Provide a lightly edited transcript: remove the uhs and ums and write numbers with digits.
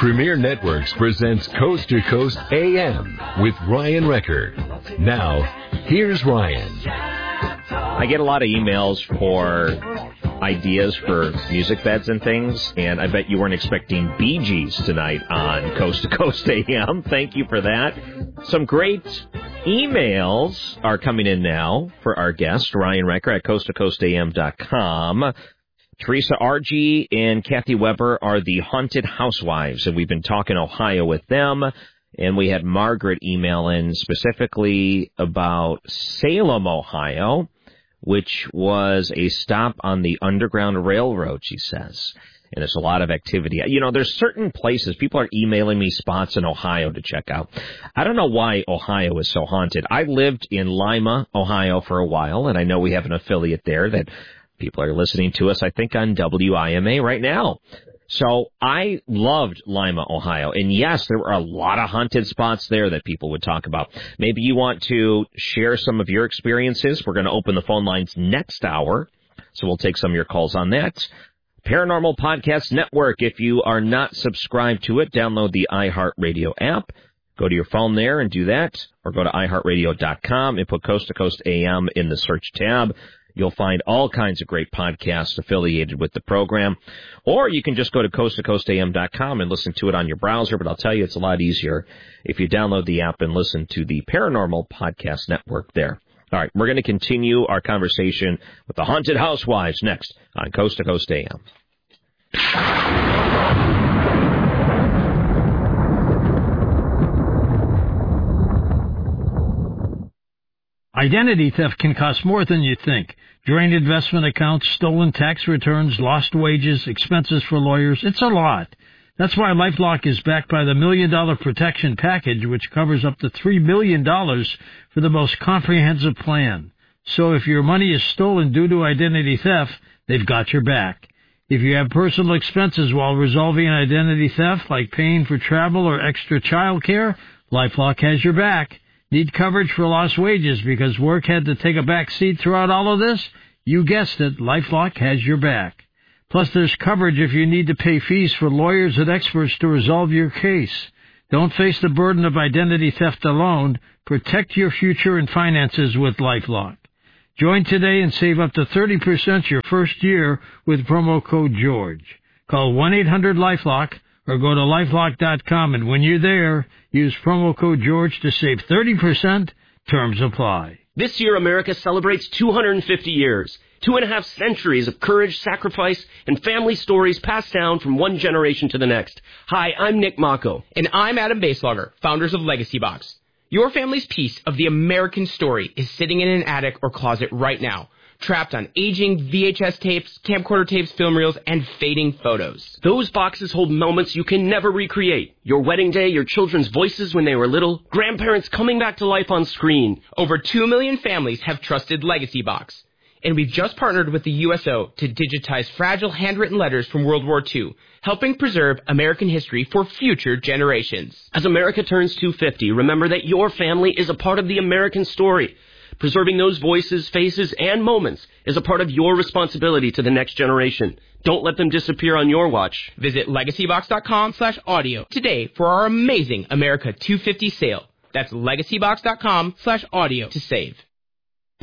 Premier Networks presents Coast to Coast AM with Ryan Recker. Now, here's Ryan. I get a lot of emails for ideas for music beds and things, and I bet you weren't expecting Bee Gees tonight on Coast to Coast AM. Thank you for that. Some great emails are coming in now for our guest, Ryan Recker at coasttocoastam.com. Teresa Argy and Kathy Weber are the Haunted Housewives, and we've been talking Ohio with them. And we had Margaret email in specifically about Salem, Ohio, which was a stop on the Underground Railroad, she says. And there's a lot of activity. You know, there's certain places. People are emailing me spots in Ohio to check out. I don't know why Ohio is so haunted. I lived in Lima, Ohio for a while, and I know we have an affiliate there that people are listening to us, I think, on WIMA right now. So I loved Lima, Ohio. And yes, there were a lot of haunted spots there that people would talk about. Maybe you want to share some of your experiences. We're going to open the phone lines next hour, so we'll take some of your calls on that. Paranormal Podcast Network. If you are not subscribed to it, download the iHeartRadio app. Go to your phone there and do that, or go to iHeartRadio.com and put Coast to Coast AM in the search tab. You'll find all kinds of great podcasts affiliated with the program. Or you can just go to coasttocoastam.com and listen to it on your browser. But I'll tell you, it's a lot easier if you download the app and listen to the Paranormal Podcast Network there. All right, we're going to continue our conversation with the Haunted Housewives next on Coast to Coast AM. Identity theft can cost more than you think. Drained investment accounts, stolen tax returns, lost wages, expenses for lawyers. It's a lot. That's why LifeLock is backed by the $1 Million Protection Package, which covers up to $3 million for the most comprehensive plan. So if your money is stolen due to identity theft, they've got your back. If you have personal expenses while resolving identity theft, like paying for travel or extra child care, LifeLock has your back. Need coverage for lost wages because work had to take a back seat throughout all of this? You guessed it, LifeLock has your back. Plus, there's coverage if you need to pay fees for lawyers and experts to resolve your case. Don't face the burden of identity theft alone. Protect your future and finances with LifeLock. Join today and save up to 30% your first year with promo code GEORGE. Call 1-800-LifeLock or go to LifeLock.com, and when you're there, use promo code GEORGE to save 30%. Terms apply. This year, America celebrates 250 years, 2.5 centuries of courage, sacrifice, and family stories passed down from one generation to the next. Hi, I'm Nick Mako. And I'm Adam Baselogger, founders of Legacy Box. Your family's piece of the American story is sitting in an attic or closet right now, trapped on aging VHS tapes, camcorder tapes, film reels, and fading photos. Those boxes hold moments you can never recreate. Your wedding day, your children's voices when they were little, grandparents coming back to life on screen. Over 2 million families have trusted Legacy Box. And we've just partnered with the USO to digitize fragile handwritten letters from World War II, helping preserve American history for future generations. As America turns 250, remember that your family is a part of the American story. Preserving those voices, faces, and moments is a part of your responsibility to the next generation. Don't let them disappear on your watch. Visit legacybox.com/audio today for our amazing America 250 sale. That's legacybox.com/audio to save.